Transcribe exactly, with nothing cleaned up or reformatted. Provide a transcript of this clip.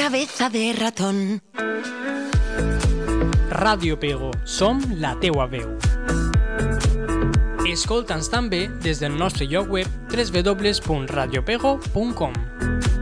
cabeza de ratón. Ràdio Pego, som la teua veu. Escolta'ns també des del nostre lloc web w w w punt radio pego punt com.